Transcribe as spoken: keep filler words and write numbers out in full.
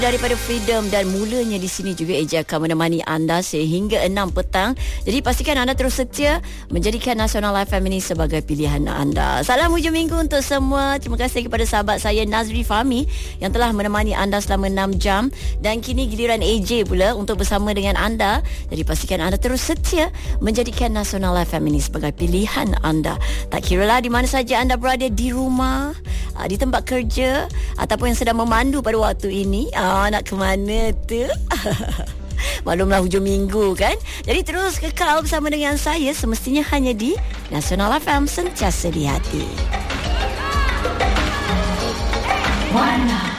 Daripada Freedom, dan mulanya di sini juga Eja akan menemani anda sehingga enam petang. Jadi pastikan anda terus setia menjadikan Nasional F M ini sebagai pilihan anda. Salam hujung minggu untuk semua. Terima kasih kepada sahabat saya Nazri Fahmi yang telah menemani anda selama enam jam, dan kini giliran A J pula untuk bersama dengan anda. Jadi pastikan anda terus setia menjadikan Nasional F M ini sebagai pilihan anda. Tak kiralah di mana saja anda berada, di rumah, di tempat kerja, ataupun yang sedang memandu pada waktu ini. Ah, nak ke mana tu? Maklumlah hujung minggu kan. Jadi terus kekal bersama dengan saya, semestinya hanya di Nasional F M, sentiasa di hati. Warna